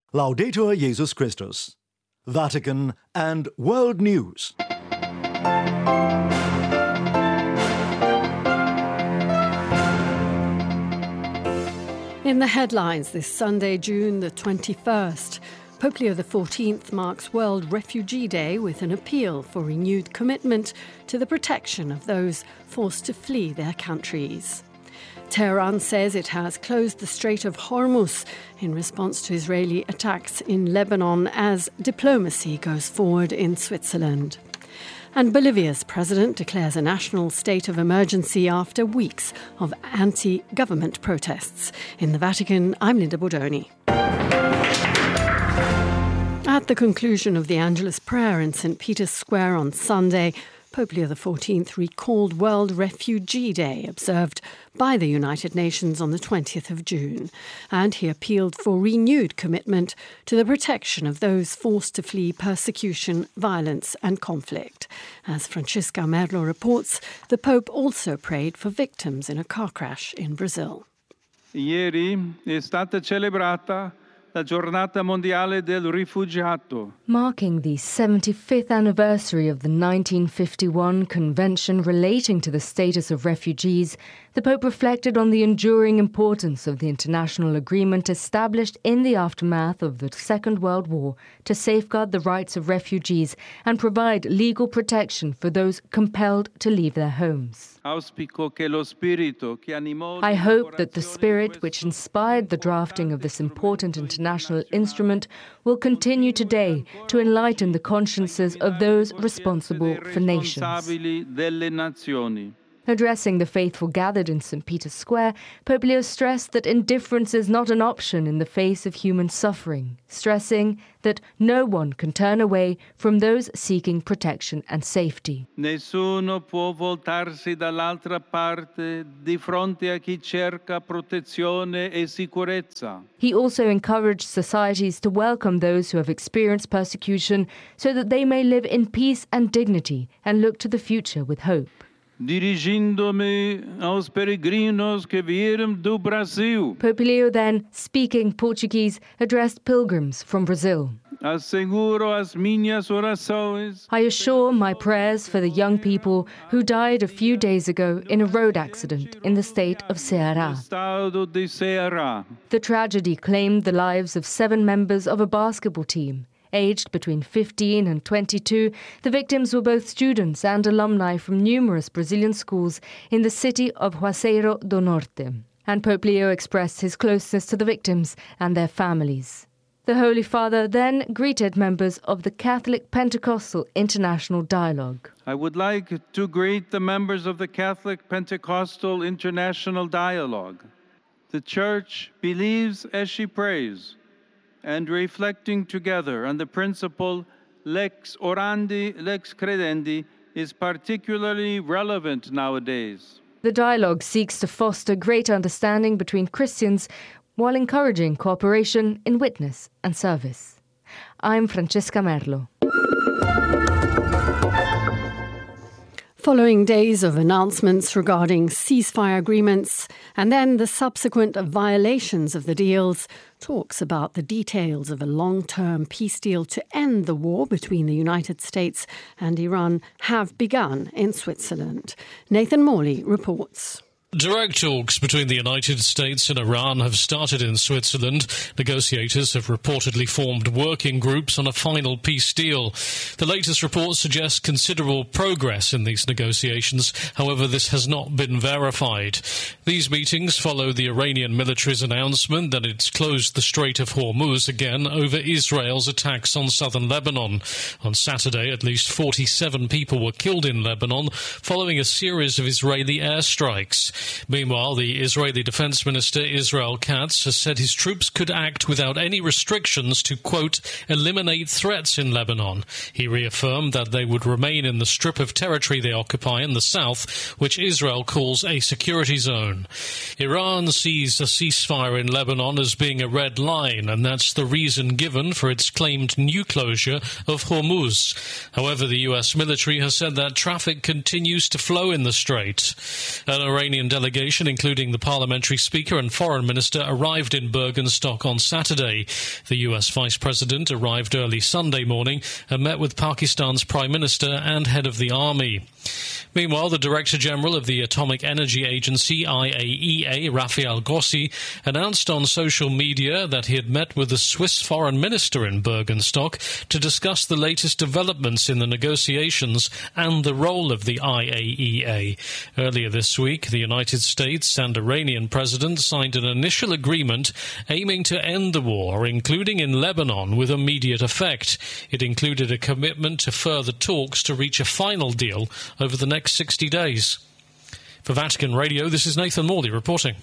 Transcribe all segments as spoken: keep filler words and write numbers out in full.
Laudetur Jesus Christus. Vatican and World News. In the headlines this Sunday, June the twenty-first, Pope Leo the fourteenth marks World Refugee Day with an appeal for renewed commitment to the protection of those forced to flee their countries. Tehran says it has closed the Strait of Hormuz in response to Israeli attacks in Lebanon as diplomacy goes forward in Switzerland. And Bolivia's president declares a national state of emergency after weeks of anti-government protests. In the Vatican, I'm Linda Bordoni. At the conclusion of the Angelus prayer in Saint Peter's Square on Sunday, Pope Leo the fourteenth recalled World Refugee Day, observed by the United Nations on the twentieth of June, and he appealed for renewed commitment to the protection of those forced to flee persecution, violence and conflict. As Francesca Merlo reports, the Pope also prayed for victims in a car crash in Brazil. Ieri è stata celebrata la Giornata Mondiale del Rifugiato. Marking the seventy-fifth anniversary of the nineteen fifty-one Convention relating to the status of refugees, the Pope reflected on the enduring importance of the international agreement established in the aftermath of the Second World War to safeguard the rights of refugees and provide legal protection for those compelled to leave their homes. I hope that the spirit which inspired the drafting of this important international instrument will continue today to enlighten the consciences of those responsible for nations. Addressing the faithful gathered in Saint Peter's Square, Pope Leo stressed that indifference is not an option in the face of human suffering, stressing that no one can turn away from those seeking protection and safety. Nessuno può voltarsi dall'altra parte di fronte a chi cerca protezione e sicurezza. He also encouraged societies to welcome those who have experienced persecution so that they may live in peace and dignity and look to the future with hope. Dirigindo-me aos peregrinos que vieram do Brasil. Pope Leo then, speaking Portuguese, addressed pilgrims from Brazil. Asseguro as minhas orações. I assure my prayers for the young people who died a few days ago in a road accident in the state of Ceará. The tragedy claimed the lives of seven members of a basketball team. Aged between fifteen and twenty-two, the victims were both students and alumni from numerous Brazilian schools in the city of Juazeiro do Norte. And Pope Leo expressed his closeness to the victims and their families. The Holy Father then greeted members of the Catholic Pentecostal International Dialogue. I would like to greet the members of the Catholic Pentecostal International Dialogue. The Church believes as she prays, and reflecting together on the principle lex orandi, lex credendi is particularly relevant nowadays. The dialogue seeks to foster greater understanding between Christians while encouraging cooperation in witness and service. I'm Francesca Merlo. Following days of announcements regarding ceasefire agreements and then the subsequent violations of the deals, talks about the details of a long-term peace deal to end the war between the United States and Iran have begun in Switzerland. Nathan Morley reports. Direct talks between the United States and Iran have started in Switzerland. Negotiators have reportedly formed working groups on a final peace deal. The latest reports suggest considerable progress in these negotiations. However, this has not been verified. These meetings follow the Iranian military's announcement that it's closed the Strait of Hormuz again over Israel's attacks on southern Lebanon. On Saturday, at least forty-seven people were killed in Lebanon following a series of Israeli airstrikes. Meanwhile, the Israeli Defense Minister Israel Katz has said his troops could act without any restrictions to, quote, eliminate threats in Lebanon. He reaffirmed that they would remain in the strip of territory they occupy in the south, which Israel calls a security zone. Iran sees a ceasefire in Lebanon as being a red line, and that's the reason given for its claimed new closure of Hormuz. However, the U S military has said that traffic continues to flow in the strait. An Iranian delegation, including the parliamentary speaker and foreign minister, arrived in Bergenstock on Saturday. The U S vice president arrived early Sunday morning and met with Pakistan's prime minister and head of the army. Meanwhile, the Director General of the Atomic Energy Agency, I A E A, Rafael Grossi, announced on social media that he had met with the Swiss foreign minister in Bergenstock to discuss the latest developments in the negotiations and the role of the I A E A. Earlier this week, the United States and Iranian president signed an initial agreement aiming to end the war, including in Lebanon, with immediate effect. It included a commitment to further talks to reach a final deal over the next sixty days. For Vatican Radio, this is Nathan Morley reporting.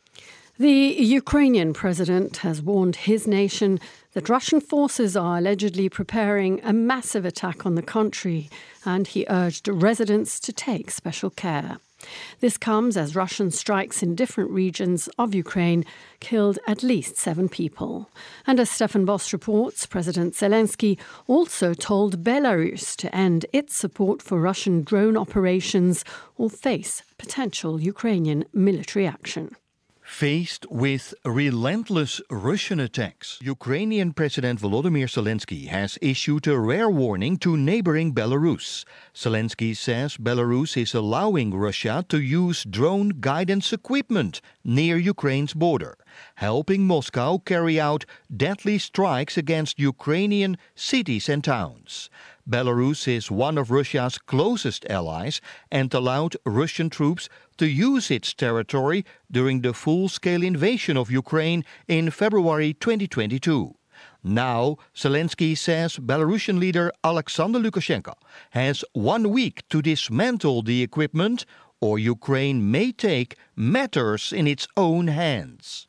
The Ukrainian president has warned his nation that Russian forces are allegedly preparing a massive attack on the country, and he urged residents to take special care. This comes as Russian strikes in different regions of Ukraine killed at least seven people. And as Stefan Boss reports, President Zelensky also told Belarus to end its support for Russian drone operations or face potential Ukrainian military action. Faced with relentless Russian attacks, Ukrainian President Volodymyr Zelensky has issued a rare warning to neighboring Belarus. Zelensky says Belarus is allowing Russia to use drone guidance equipment near Ukraine's border, helping Moscow carry out deadly strikes against Ukrainian cities and towns. Belarus is one of Russia's closest allies and allowed Russian troops to use its territory during the full-scale invasion of Ukraine in February twenty twenty-two. Now, Zelensky says Belarusian leader Alexander Lukashenko has one week to dismantle the equipment, or Ukraine may take matters in its own hands.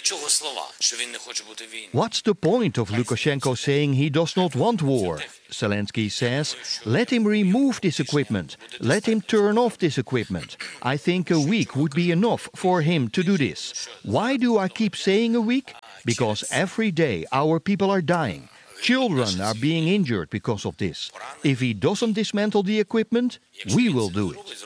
What's the point of Lukashenko saying he does not want war? Zelensky says, let him remove this equipment. Let him turn off this equipment. I think a week would be enough for him to do this. Why do I keep saying a week? Because every day our people are dying. Children are being injured because of this. If he doesn't dismantle the equipment, we will do it.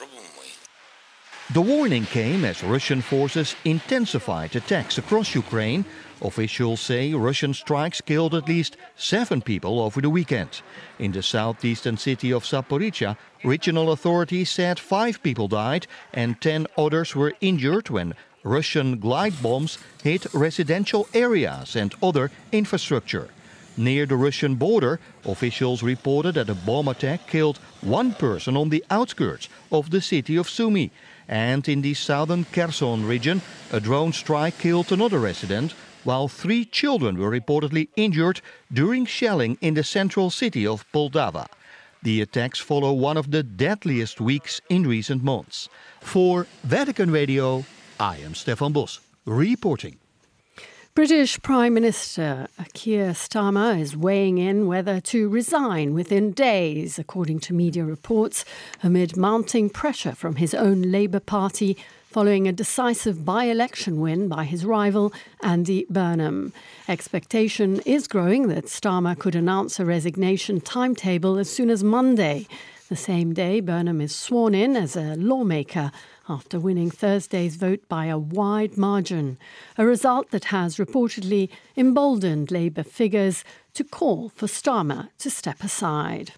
The warning came as Russian forces intensified attacks across Ukraine. Officials say Russian strikes killed at least seven people over the weekend. In the southeastern city of Zaporizhzhia, regional authorities said five people died and ten others were injured when Russian glide bombs hit residential areas and other infrastructure. Near the Russian border, officials reported that a bomb attack killed one person on the outskirts of the city of Sumy. And in the southern Kherson region, a drone strike killed another resident, while three children were reportedly injured during shelling in the central city of Poltava. The attacks follow one of the deadliest weeks in recent months. For Vatican Radio, I am Stefan Boss, reporting. British Prime Minister Keir Starmer is weighing in whether to resign within days, according to media reports, amid mounting pressure from his own Labour Party following a decisive by-election win by his rival, Andy Burnham. Expectation is growing that Starmer could announce a resignation timetable as soon as Monday. The same day, Burnham is sworn in as a lawmaker after winning Thursday's vote by a wide margin, a result that has reportedly emboldened Labour figures to call for Starmer to step aside.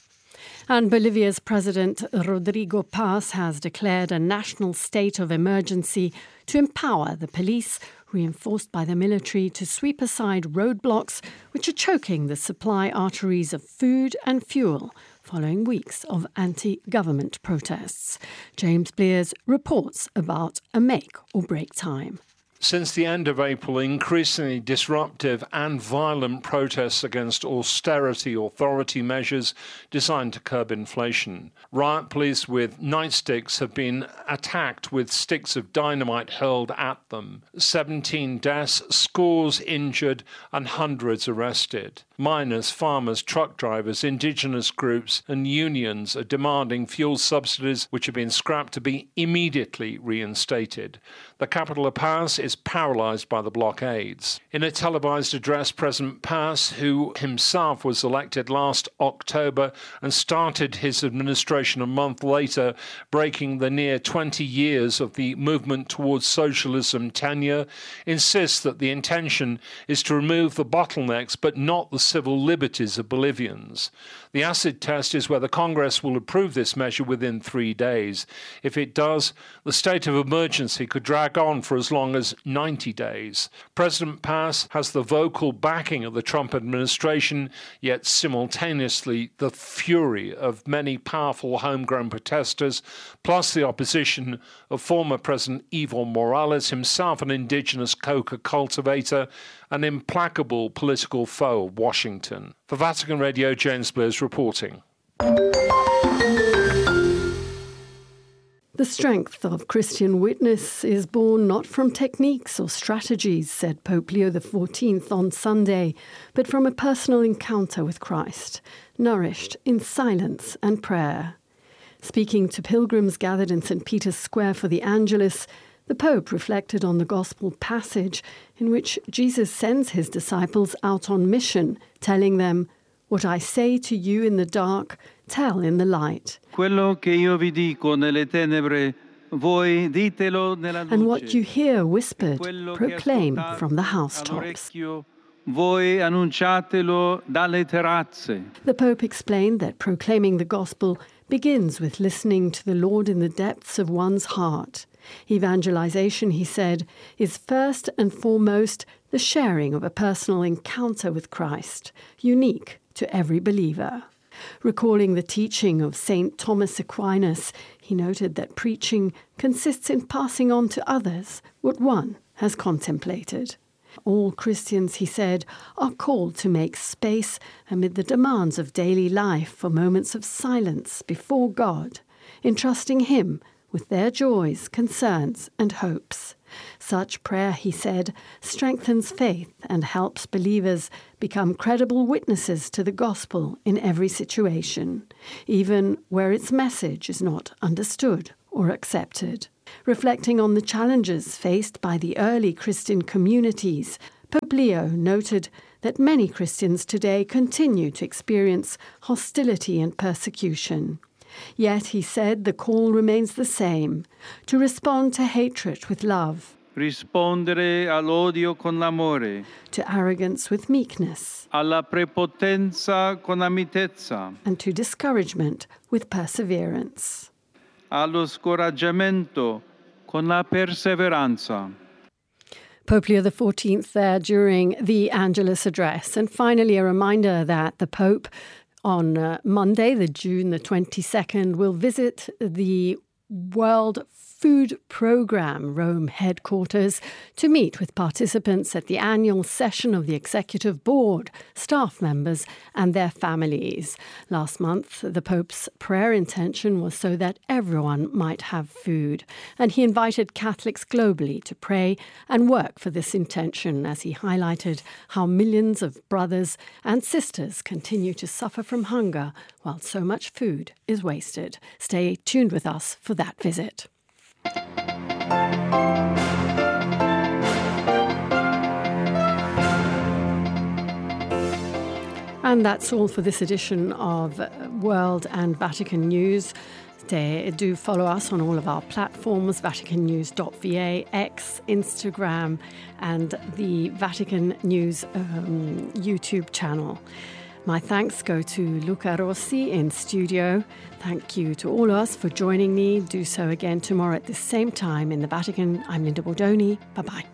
And Bolivia's President Rodrigo Paz has declared a national state of emergency to empower the police, reinforced by the military, to sweep aside roadblocks which are choking the supply arteries of food and fuel following weeks of anti-government protests. James Blears reports about a make or break time. Since the end of April, increasingly disruptive and violent protests against austerity authority measures designed to curb inflation. Riot police with nightsticks have been attacked with sticks of dynamite hurled at them. seventeen deaths, scores injured, and hundreds arrested. Miners, farmers, truck drivers, indigenous groups and unions are demanding fuel subsidies which have been scrapped to be immediately reinstated. The capital of Paris is was paralysed by the blockades. In a televised address, President Paz, who himself was elected last October and started his administration a month later, breaking the near twenty years of the movement towards socialism tenure, insists that the intention is to remove the bottlenecks but not the civil liberties of Bolivians. The acid test is whether Congress will approve this measure within three days. If it does, the state of emergency could drag on for as long as ninety days. President Paz has the vocal backing of the Trump administration, yet simultaneously the fury of many powerful homegrown protesters, plus the opposition of former President Evo Morales, himself an indigenous coca cultivator, an implacable political foe of Washington. For Vatican Radio, James Bliss reporting. The strength of Christian witness is born not from techniques or strategies, said Pope Leo the fourteenth on Sunday, but from a personal encounter with Christ, nourished in silence and prayer. Speaking to pilgrims gathered in Saint Peter's Square for the Angelus, the Pope reflected on the Gospel passage in which Jesus sends his disciples out on mission, telling them, "What I say to you in the dark, tell in the light. Quello che io vi dico nelle tenebre, voi ditelo nella luce. And what you hear whispered, proclaim from the housetops." Voi annunciatelo dalle terrazze. The Pope explained that proclaiming the Gospel begins with listening to the Lord in the depths of one's heart. Evangelization, he said, is first and foremost the sharing of a personal encounter with Christ, unique to every believer. Recalling the teaching of Saint Thomas Aquinas, he noted that preaching consists in passing on to others what one has contemplated. All Christians, he said, are called to make space amid the demands of daily life for moments of silence before God, entrusting Him with their joys, concerns, and hopes. Such prayer, he said, strengthens faith and helps believers become credible witnesses to the gospel in every situation, even where its message is not understood or accepted. Reflecting on the challenges faced by the early Christian communities, Pope Leo noted that many Christians today continue to experience hostility and persecution. Yet, he said, the call remains the same, to respond to hatred with love, rispondere all'odio con l'amore, to arrogance with meekness, alla prepotenza con la mitezza, and to discouragement with perseverance, allo scoraggiamento con la perseveranza. Pope Leo the fourteenth there during the Angelus address. And finally, a reminder that the Pope on uh, Monday, the June the twenty-second, will visit the World Food Programme Rome headquarters to meet with participants at the annual session of the Executive Board, staff members and their families. Last month, the Pope's prayer intention was so that everyone might have food, and he invited Catholics globally to pray and work for this intention as he highlighted how millions of brothers and sisters continue to suffer from hunger while so much food is wasted. Stay tuned with us for that visit. And that's all for this edition of World and Vatican News. Do follow us on all of our platforms, vatican news dot v a, X, Instagram, and the Vatican News um, YouTube channel. My thanks go to Luca Rossi in studio. Thank you to all of us for joining me. Do so again tomorrow at the same time in the Vatican. I'm Linda Bordoni. Bye-bye.